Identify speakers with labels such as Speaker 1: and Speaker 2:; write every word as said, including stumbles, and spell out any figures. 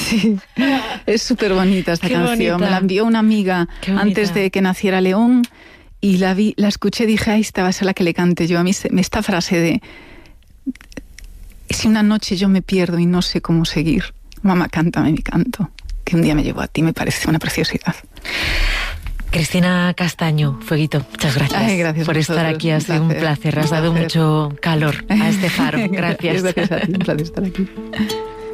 Speaker 1: Sí, es súper bonita esta
Speaker 2: Qué
Speaker 1: canción.
Speaker 2: bonita.
Speaker 1: Me la envió una amiga antes de que naciera León y la vi, la escuché y dije, ahí esta va a ser la que le cante yo. A mí esta frase de, si una noche yo me pierdo y no sé cómo seguir, mamá, cántame mi canto, que un día me llevó a ti, me parece una preciosidad.
Speaker 2: Cristina Castaño, Fueguito, muchas gracias,
Speaker 1: Ay, gracias
Speaker 2: por estar
Speaker 1: vosotros.
Speaker 2: aquí. Ha sido un placer, has dado mucho calor a este faro. Gracias.
Speaker 1: Gracias a ti, un placer estar aquí.